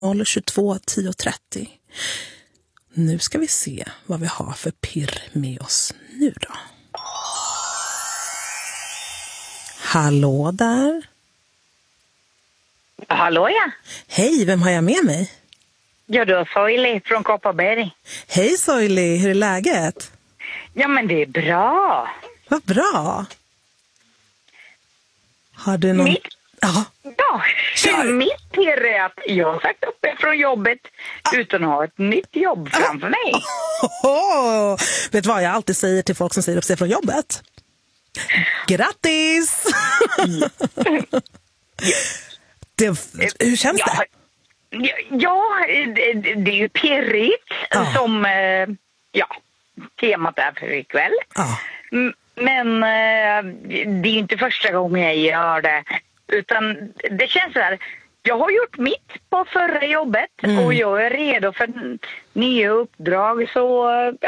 022 1030. Nu ska vi se vad vi har för pirr med oss nu då. Hallå där. Hallå ja. Hej, vem har jag med mig? Ja, du har Soili från Kopparberg. Hej Soili, hur är läget? Ja, men det är bra. Vad bra. Har du någon... Ja, mitt pirr är att jag har sagt upp mig från jobbet utan att ha ett nytt jobb framför mig. Vet du vad jag alltid säger till folk som säger upp sig från jobbet? Grattis! Hur känns det? Ja, det är ju pirrigt som temat är för ikväll. Men det är ju inte första gången jag gör det. Utan det känns så här, jag har gjort mitt på förra jobbet och jag är redo för nya uppdrag. Så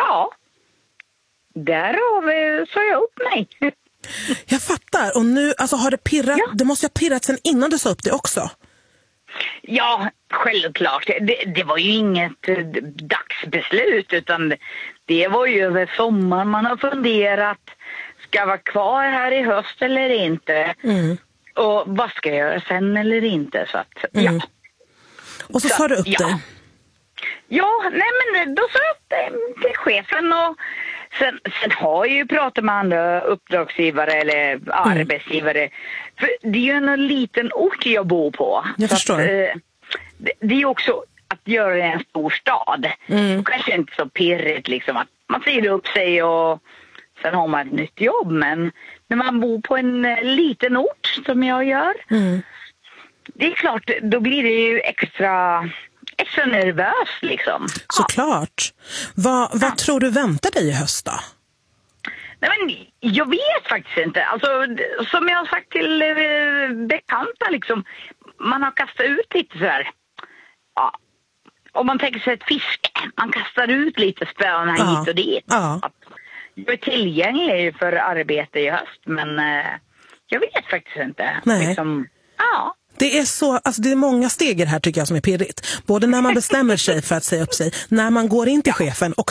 därav sa jag upp mig. Jag fattar. Och nu, alltså har det pirrat, det måste ha pirrat sen innan du sa upp det också. Ja, självklart. Det var ju inget dagsbeslut utan det var ju över sommaren man har funderat. Ska jag vara kvar här i höst eller inte? Och vad ska jag göra sen eller inte? Så att, Och så sa du upp det? Ja, nej men då sa jag upp det till chefen och sen har jag ju pratat med andra uppdragsgivare eller arbetsgivare. För det är ju en liten ort jag bor på. Jag förstår. Det är ju också att göra det i en stor stad. Kanske inte så pirrigt liksom att man säger upp sig och sen har man ett nytt jobb. Men när man bor på en liten ort som jag gör. Det är klart, då blir det ju extra nervös liksom. Såklart. Vad tror du väntar dig i höst då? Nej, men jag vet faktiskt inte. Alltså, som jag har sagt till bekanta liksom, man har kastat ut lite sådär. Ja. Om man tänker sig ett fiske, man kastar ut lite spöna hit och dit. Jag är tillgänglig för arbete i höst, men jag vet faktiskt inte. Nej. Liksom, Det är så, alltså det är många steg här tycker jag som är pirrigt. Både när man bestämmer sig för att säga upp sig, när man går in till chefen och